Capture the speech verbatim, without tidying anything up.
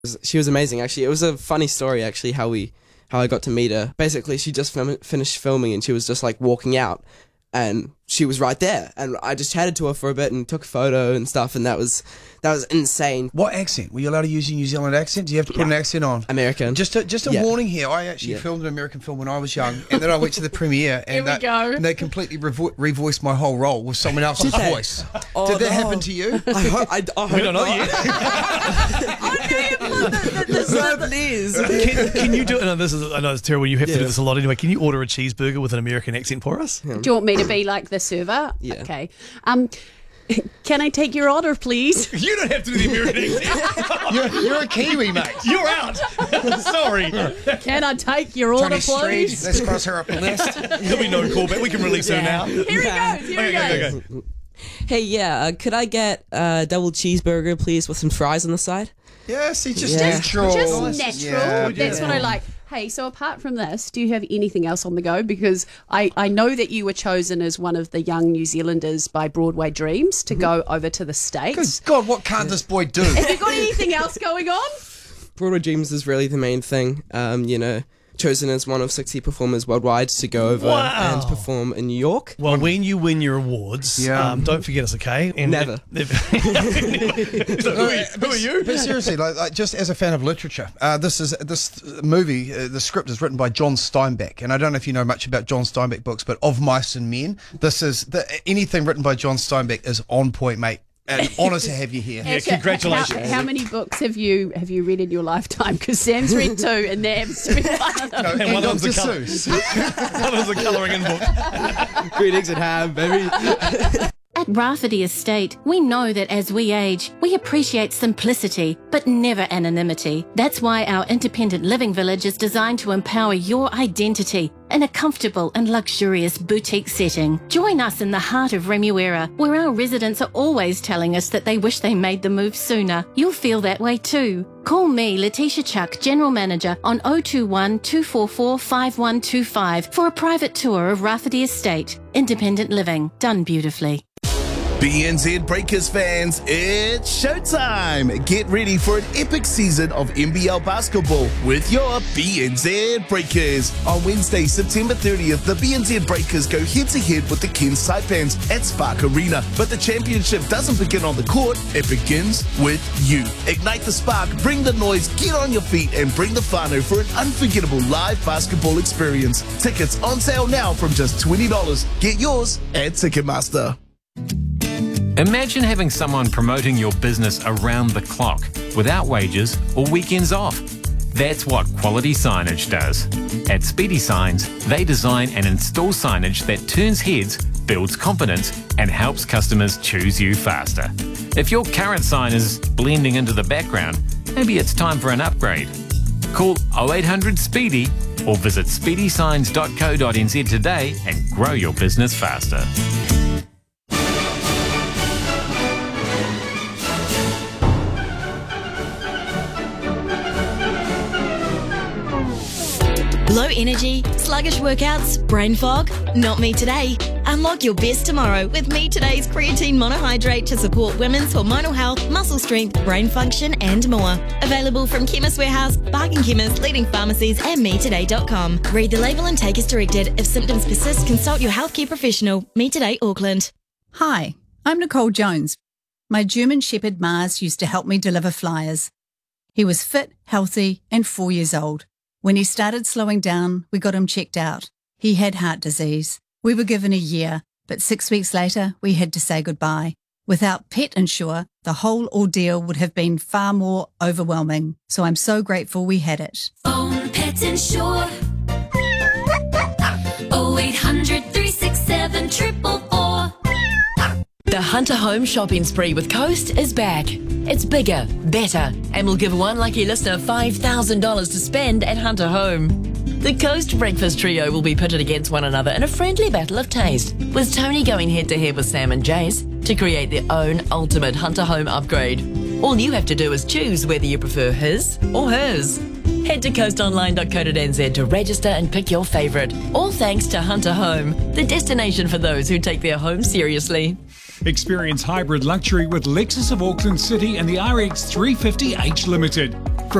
She was amazing, actually. It was a funny story, actually, how we how I got to meet her. Basically, she just film- finished filming and she was just like walking out, and she was right there, and I just chatted to her for a bit and took a photo and stuff, and that was that was insane. What accent? Were you allowed to use your New Zealand accent? Do you have to put Yeah. an accent on? American. Just a, just a Yeah. warning here. I actually Yeah. filmed an American film when I was young, and then I went to the premiere, and, Here we that, go. and they completely revo- revoiced my whole role with someone else's Did they? voice. Oh, Did that no. happen to you? I, ho- I, I hope We don't know not. yet. No, please. Can, can you do it? No, this is. I know it's terrible. You have to do Yeah. this a lot anyway. Can you order a cheeseburger with an American accent for us? Do you want me to be like the server? Yeah. Okay. Um, can I take your order, please? You don't have to do the American accent. You're, you're a Kiwi, mate. You're out. Sorry. Can I take your order, Tony Street, please? let's cross her up the list. There'll be no callback. We can release her now. Here he goes. Here he Okay, goes. okay, okay. Hey, yeah, uh, could I get a double cheeseburger, please, with some fries on the side? Yeah, see, just Yeah. natural. Just natural. Yeah, That's yeah. what I like. Hey, so apart from this, do you have anything else on the go? Because I, I know that you were chosen as one of the young New Zealanders by Broadway Dreams to go over to the Good States. God, what can't this boy do? Have you got anything else going on? Broadway Dreams is really the main thing. Um, you know, chosen as one of sixty performers worldwide to go over Wow. and perform in New York. Well, when you win your awards, Yeah. um, don't forget us, okay? And Never. So who, are you? Who are you? But seriously, like, like just as a fan of literature, uh, this is this movie. Uh, the script is written by John Steinbeck, and I don't know if you know much about John Steinbeck books, but Of Mice and Men. This is the, anything written by John Steinbeck is on point, mate. An honour to have you here. Yeah, So congratulations. How, how many books have you have you read in your lifetime? Because Sam's read two, and they're absolutely one of them. No, And one of them's a Doctor colour. Seuss. One of them's a colouring in book. Green eggs and ham, baby. At Rafferty Estate, we know that as we age, we appreciate simplicity, but never anonymity. That's why our independent living village is designed to empower your identity in a comfortable and luxurious boutique setting. Join us in the heart of Remuera, where our residents are always telling us that they wish they made the move sooner. You'll feel that way too. Call me, Letitia Chuck, General Manager, on oh two one, two four four, five one two five for a private tour of Rafferty Estate. Independent living, done beautifully. B N Z Breakers fans, it's showtime! Get ready for an epic season of N B L basketball with your B N Z Breakers. On Wednesday, September thirtieth, the B N Z Breakers go head-to-head with the Cairns Saipans at Spark Arena. But the championship doesn't begin on the court, it begins with you. Ignite the spark, bring the noise, get on your feet, and bring the whānau for an unforgettable live basketball experience. Tickets on sale now from just twenty dollars. Get yours at Ticketmaster. Imagine having someone promoting your business around the clock, without wages or weekends off. That's what Quality Signage does. At Speedy Signs, they design and install signage that turns heads, builds confidence, and helps customers choose you faster. If your current sign is blending into the background, maybe it's time for an upgrade. Call oh eight hundred SPEEDY or visit speedy signs dot co dot n z today and grow your business faster. Low energy, sluggish workouts, brain fog? Not me today. Unlock your best tomorrow with Me Today's creatine monohydrate to support women's hormonal health, muscle strength, brain function and more. Available from Chemist Warehouse, Bargain Chemist, leading pharmacies and me today dot com. Read the label and take as directed. If symptoms persist, consult your healthcare professional. Me Today Auckland. Hi, I'm Nicole Jones. My German Shepherd Mars used to help me deliver flyers. He was fit, healthy and four years old. When he started slowing down, we got him checked out. He had heart disease. We were given a year, but six weeks later, we had to say goodbye. Without Pet Insure, the whole ordeal would have been far more overwhelming. So I'm so grateful we had it. Phone Pet Insure. oh eight hundred, three six seven, four four four. The Hunter Home shopping spree with Coast is back. It's bigger, better, and will give one lucky listener five thousand dollars to spend at Hunter Home. The Coast Breakfast Trio will be pitted against one another in a friendly battle of taste, with Tony going head-to-head with Sam and Jace to create their own ultimate Hunter Home upgrade. All you have to do is choose whether you prefer his or hers. Head to coast online dot co dot n z to register and pick your favourite. All thanks to Hunter Home, the destination for those who take their home seriously. Experience hybrid luxury with Lexus of Auckland City and the R X three fifty H Limited.